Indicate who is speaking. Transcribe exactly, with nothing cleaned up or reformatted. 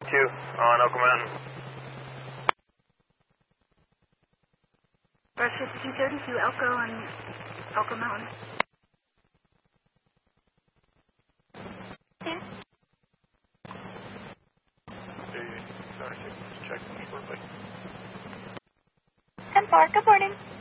Speaker 1: two on Elko Mountain.
Speaker 2: Brush fifty-two thirty-two, Elko on Elko Mountain.
Speaker 3: ten.
Speaker 1: seventy-six, check shortly.
Speaker 3: ten four, good morning.